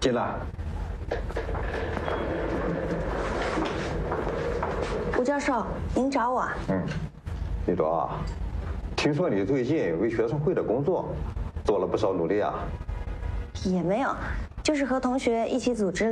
进来。 吴教授，您找我？ 李卓啊，听说你最近为学生会的工作做了不少努力啊？ 也没有，就是和同学一起组织